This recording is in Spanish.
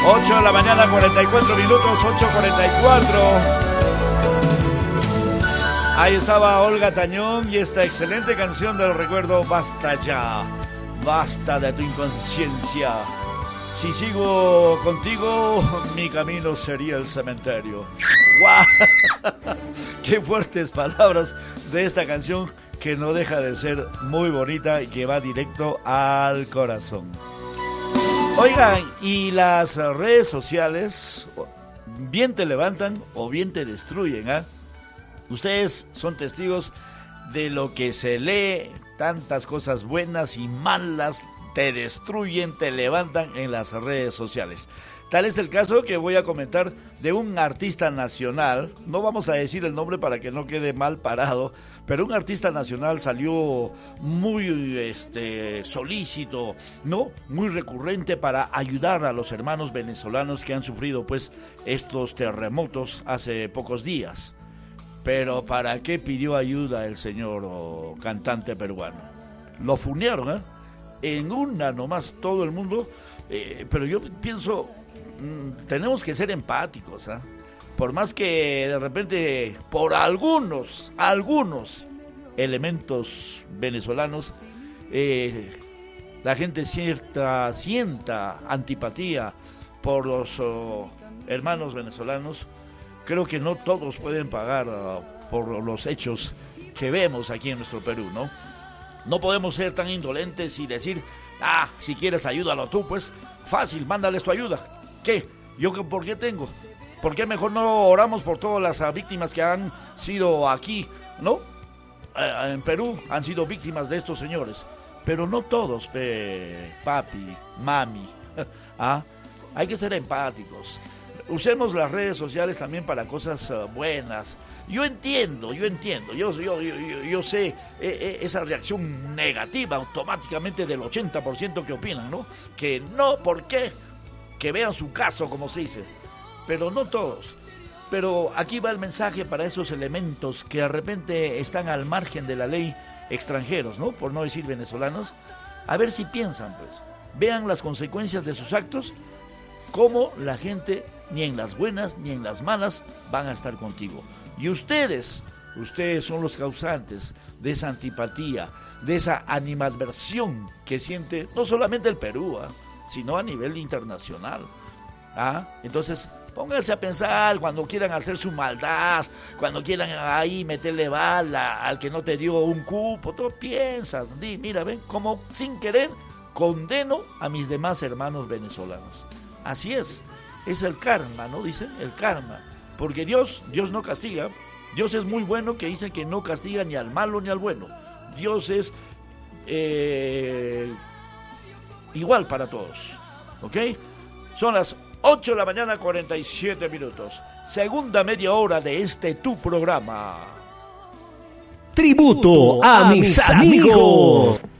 8 de la mañana, 44 minutos, 8:44. Ahí estaba Olga Tañón y esta excelente canción del recuerdo, Basta Ya, basta de tu inconsciencia. Si sigo contigo, mi camino sería el cementerio. ¡Guau! ¡Qué fuertes palabras de esta canción que no deja de ser muy bonita y que va directo al corazón! Oigan, y las redes sociales bien te levantan o bien te destruyen, ¿ah? Ustedes son testigos de lo que se lee, tantas cosas buenas y malas te destruyen, te levantan en las redes sociales. Tal es el caso que voy a comentar de un artista nacional, no vamos a decir el nombre para que no quede mal parado, pero un artista nacional salió muy solícito, ¿no? Muy recurrente para ayudar a los hermanos venezolanos que han sufrido pues estos terremotos hace pocos días. Pero ¿para qué pidió ayuda el señor cantante peruano? Lo funearon, ¿eh? En una nomás todo el mundo, pero yo pienso, tenemos que ser empáticos, ¿eh? Por más que de repente por algunos elementos venezolanos la gente sienta antipatía por los hermanos venezolanos, creo que no todos pueden pagar por los hechos que vemos aquí en nuestro Perú, ¿no? No podemos ser tan indolentes y decir, si quieres ayúdalo tú, pues fácil, mándales tu ayuda. ¿Qué? ¿Yo por qué tengo? ¿Por qué mejor no oramos por todas las víctimas que han sido aquí, ¿no? En Perú han sido víctimas de estos señores. Pero no todos, papi, mami. Hay que ser empáticos. Usemos las redes sociales también para cosas buenas. Yo entiendo, yo sé esa reacción negativa automáticamente del 80% que opinan, ¿no? Que no, ¿por qué? Que vean su caso, como se dice. Pero no todos. Pero aquí va el mensaje para esos elementos que de repente están al margen de la ley, extranjeros, ¿no? Por no decir venezolanos. A ver si piensan, pues. Vean las consecuencias de sus actos, cómo la gente, ni en las buenas ni en las malas, van a estar contigo. Y ustedes son los causantes de esa antipatía, de esa animadversión que siente no solamente el Perú, sino a nivel internacional. Entonces, pónganse a pensar cuando quieran hacer su maldad, cuando quieran ahí meterle bala al que no te dio un cupo, todo piensa, mira, ven, como sin querer condeno a mis demás hermanos venezolanos. Así es el karma, ¿no? Dicen, el karma. Porque Dios no castiga. Dios es muy bueno, que dice que no castiga ni al malo ni al bueno. Dios es igual para todos. ¿Ok? Son las 8 de la mañana, 47 minutos. Segunda media hora de tu programa. Tributo a mis amigos.